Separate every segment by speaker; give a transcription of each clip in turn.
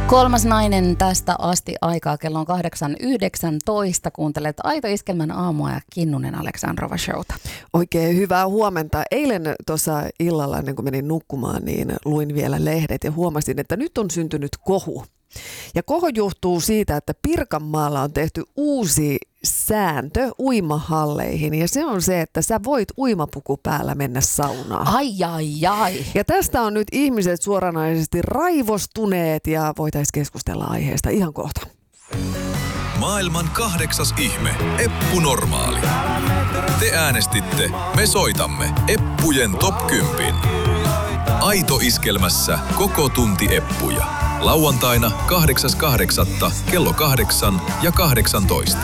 Speaker 1: Kolmas nainen tästä asti aikaa. Kello on 8.19. Kuuntelet Aito Iskelmän aamua ja Kinnunen Aleksandrova showta.
Speaker 2: Oikein hyvää huomenta. Eilen tuossa illalla, ennen kuin menin nukkumaan, niin luin vielä lehdet ja huomasin, että nyt on syntynyt kohu. Ja kohu johtuu siitä, että Pirkanmaalla on tehty uusi sääntö uimahalleihin. Ja se on se, että sä voit uimapuku päällä mennä saunaan.
Speaker 1: Ai.
Speaker 2: Ja tästä on nyt ihmiset suoranaisesti raivostuneet ja voitaisiin keskustella aiheesta ihan kohta.
Speaker 3: Maailman 8. ihme, Eppu Normaali. Te äänestitte, me soitamme Eppujen top 10. Aito Iskelmässä koko tunti eppuja. Lauantaina 8.8. kello 8 ja 18.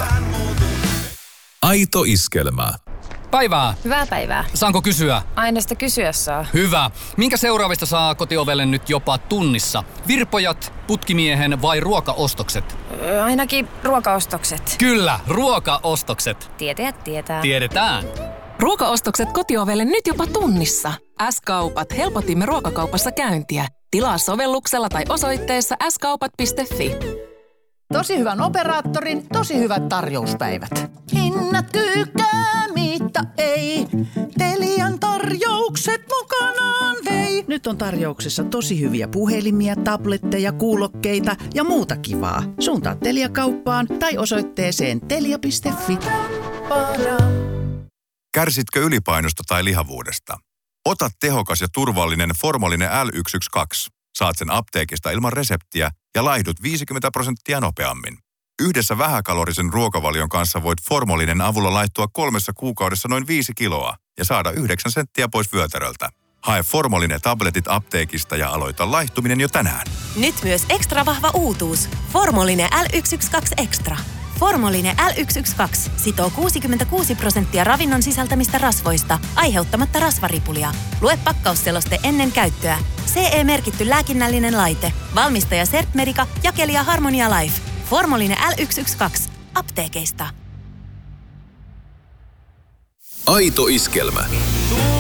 Speaker 3: Aito Iskelmä.
Speaker 4: Päivää.
Speaker 5: Hyvää päivää.
Speaker 4: Saanko kysyä?
Speaker 5: Aina sitä kysyä saa.
Speaker 4: Hyvä. Minkä seuraavista saa kotiovelle nyt jopa tunnissa? Virpojat, putkimiehen vai ruokaostokset?
Speaker 5: Ainakin ruokaostokset.
Speaker 4: Kyllä, ruokaostokset.
Speaker 5: Tietäjät tietää.
Speaker 4: Tiedetään.
Speaker 6: Ruokaostokset kotiovelle nyt jopa tunnissa. S-kaupat, helpotimme ruokakaupassa käyntiä. Tilaa sovelluksella tai osoitteessa skaupat.fi.
Speaker 7: Tosi hyvän operaattorin, tosi hyvät tarjouspäivät. Hinnat kyykää, mitta ei. Telian tarjoukset mukanaan vei. Nyt on tarjouksessa tosi hyviä puhelimia, tabletteja, kuulokkeita ja muuta kivaa. Suuntaa Telia-kauppaan tai osoitteeseen telia.fi.
Speaker 8: Kärsitkö ylipainosta tai lihavuudesta? Ota tehokas ja turvallinen Formolinen L112. Saat sen apteekista ilman reseptiä ja laihdut 50% nopeammin. Yhdessä vähäkalorisen ruokavalion kanssa voit Formolinen avulla laihtua 3 kuukaudessa noin 5 kiloa ja saada 9 senttiä pois vyötäröltä. Hae Formolinen tabletit apteekista ja aloita laihtuminen jo tänään.
Speaker 9: Nyt myös ekstra vahva uutuus. Formolinen L112 Extra. Formolinen L112 sitoo 66% ravinnon sisältämistä rasvoista, aiheuttamatta rasvaripulia. Lue pakkausseloste ennen käyttöä. CE-merkitty lääkinnällinen laite. Valmistaja Sertmedica, jakelija Harmonia Life. Formolinen L112. Apteekeista.
Speaker 3: Aito Iskelmä.